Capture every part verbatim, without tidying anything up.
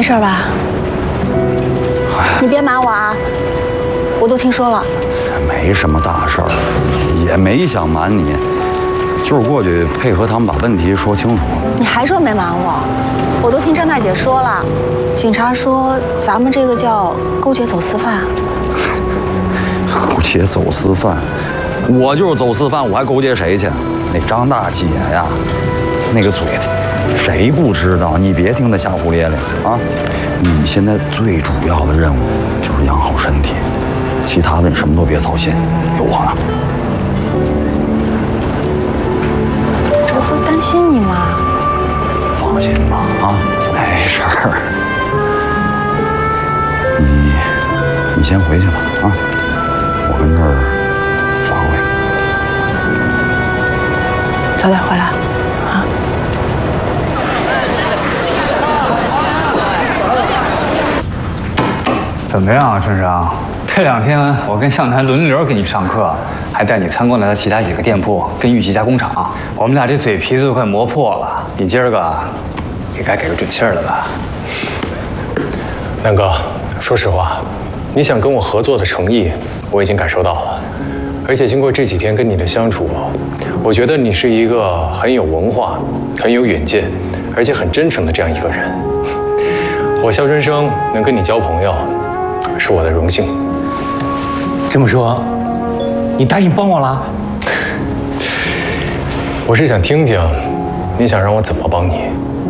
没事吧？你别瞒我啊，我都听说了。 没什么大事儿，也没想瞒你，就是过去配合他们把问题说清楚。 你还说没瞒我？我都听张大姐说了，警察说咱们这个叫勾结走私犯。 勾结走私犯？我就是走私犯，我还勾结谁去？那张大姐呀，那个嘴的，谁不知道？你别听她瞎胡咧咧啊！你现在最主要的任务就是养好身体，其他的你什么都别操心，有我呢。 这不担心你吗？ 放心吧，啊，没事儿。你你先回去吧，啊，我跟这儿散会。 早点回来，啊。 怎么样啊，春生？这两天我跟向南轮流给你上课，还带你参观了他其他几个店铺跟玉器加工厂。我们俩这嘴皮子都快磨破了，你今儿个也该给个准信儿了吧？ 南哥，说实话，你想跟我合作的诚意我已经感受到了，而且经过这几天跟你的相处，我觉得你是一个很有文化、很有远见，而且很真诚的这样一个人。我肖春生能跟你交朋友，是我的荣幸。 这么说，你答应帮我了？ 我是想听听，你想让我怎么帮你？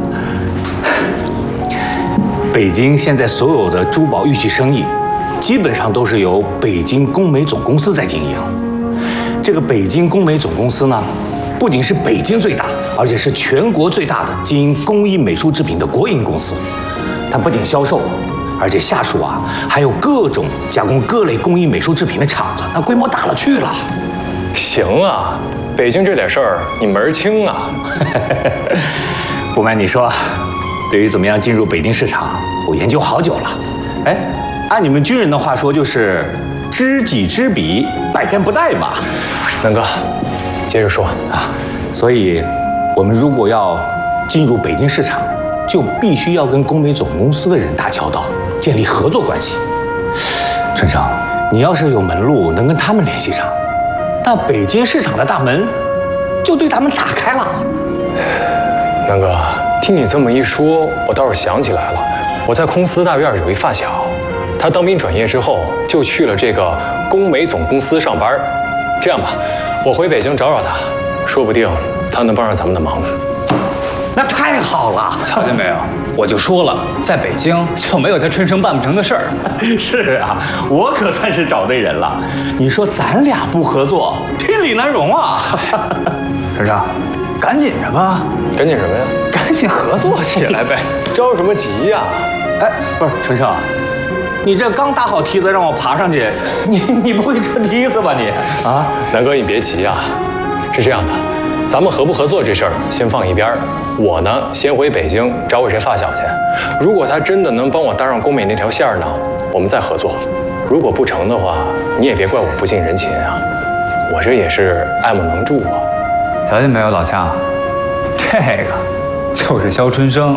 北京现在所有的珠宝玉器生意，基本上都是由北京工美总公司在经营。这个北京工美总公司呢，不仅是北京最大，而且是全国最大的经营工艺美术制品的国营公司。它不仅销售，而且下属啊还有各种加工各类工艺美术制品的厂子，那规模大了去了。 行啊，北京这点事儿你门儿清啊。 不瞒你说，对于怎么样进入北京市场，我研究好久了。哎，按你们军人的话说，就是知己知彼，百战不殆嘛。 南哥，接着说啊。所以，我们如果要进入北京市场，就必须要跟工美总公司的人打交道，建立合作关系。春生，你要是有门路能跟他们联系上，那北京市场的大门就对他们打开了。 南哥，听你这么一说，我倒是想起来了，我在空司大院有一发小，他当兵转业之后就去了这个工美总公司上班。这样吧，我回北京找找他，说不定他能帮上咱们的忙。 那太好了， 瞧见没有？我就说了，在北京就没有他春生办不成的事儿。 是啊，我可算是找对人了。你说咱俩不合作，天理难容啊！ 春生，赶紧着吧， 赶紧什么呀？ 赶紧合作起来呗！ 着什么急呀？ 哎，不是春生，你这刚搭好梯子让我爬上去，你你不会撤梯子吧你？啊， 南哥你别急啊，是这样的。咱们合不合作这事儿先放一边儿，我呢先回北京找我这发小去。如果他真的能帮我搭上工美那条线呢，我们再合作；如果不成的话，你也别怪我不近人情啊，我这也是爱莫能助啊。 瞧见没有，老强，这个就是肖春生。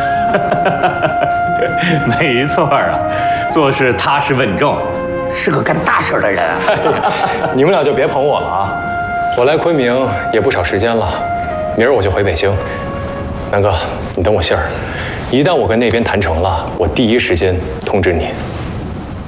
没错啊，做事踏实稳重，是个干大事的人。 你们俩就别捧我了啊！我来昆明也不少时间了，明儿我就回北京。南哥，你等我信儿，一旦我跟那边谈成了，我第一时间通知你。